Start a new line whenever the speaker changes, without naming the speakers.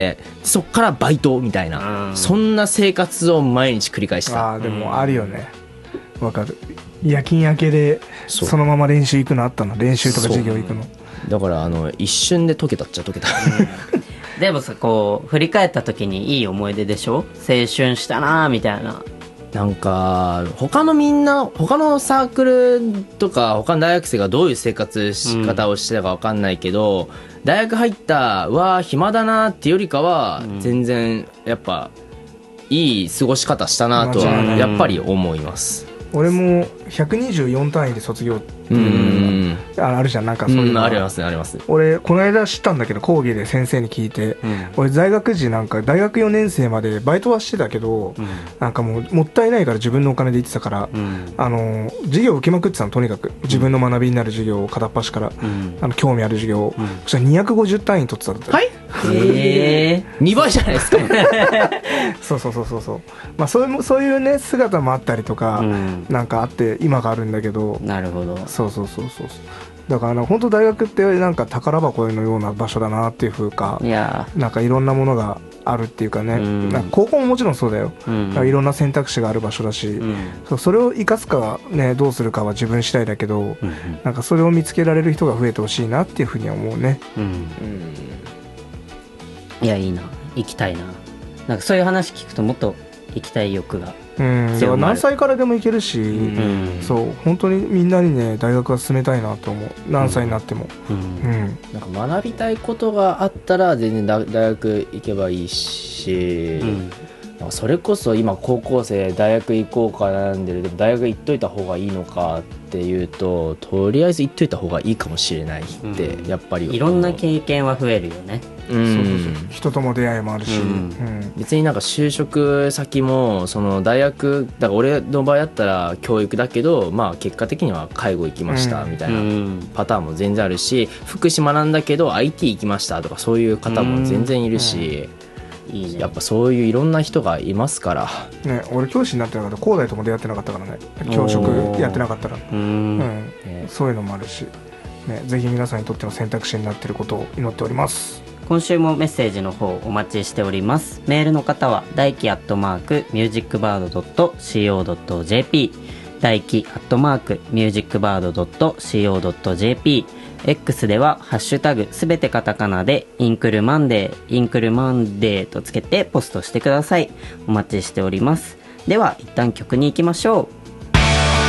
そっからバイトみたいな、そんな生活を毎日繰り返した。
でもあるよね、わかる。夜勤明けでそのまま練習行くのあったの、練習とか授業行くの。
だから一瞬で解けたっちゃ解けた
でもさ、こう振り返った時にいい思い出でしょ、青春したなみたいな。
なんか他のサークルとか他の大学生がどういう生活し方をしてたか分かんないけど、大学入った暇だなっていうよりかは、全然やっぱいい過ごし方したなとはやっぱり思います。
俺も124単位で卒業っていうのがあるじゃん、なんかそういうの、
ありますね、あります。
俺この間知ったんだけど、講義で先生に聞いて、俺在学時なんか大学4年生までバイトはしてたけど、なんかもったいないから自分のお金で行ってたから、授業受けまくってたの。とにかく自分の学びになる授業を片っ端から、興味ある授業を、そしたら250単位取ってたんだよ。
はい2倍じゃないですか
そう、まあ、そういうね姿もあったりとか、なんかあって今があるんだけど。
なるほど。
そうだから本当大学ってなんか宝箱のような場所だなっていう風か、なんかいろんなものがあるっていうかね、なんか高校ももちろんそうだよ、いろんな選択肢がある場所だし、それを生かすかね、どうするかは自分次第だけど、なんかそれを見つけられる人が増えてほしいなっていうふうには思うね。
いや、いいな、行きたいな。なんかそういう話聞くともっと行きたい欲が強まる。
何歳からでも行けるし、そう本当にみんなにね大学は進めたいなと思う、何歳になっても。
なんか学びたいことがあったら全然大学行けばいいし、それこそ今高校生大学行こうか悩んでる。でも大学行っといた方がいいのかっていうと、とりあえず行っといた方がいいかもしれないってやっぱり、
いろんな経験は増えるよね。
人とも出会いもあるし、
別になんか就職先もその大学だから俺の場合だったら教育だけど、まあ結果的には介護行きましたみたいなパターンも全然あるし、福祉学んだけど IT 行きましたとかそういう方も全然いるし、いいね、やっぱそういういろんな人がいますから
ね。俺教師になってなかったら高大とも出会ってなかったからね、教職やってなかったら。そういうのもあるし、ぜひ皆さんにとっての選択肢になっていることを祈っております。
今週もメッセージの方お待ちしております。メールの方は大輝@musicbird.co.jp、 大輝@musicbird.co.jp、X ではハッシュタグすべてカタカナでインクルマンデーとつけてポストしてください。お待ちしております。では一旦曲に行きましょう。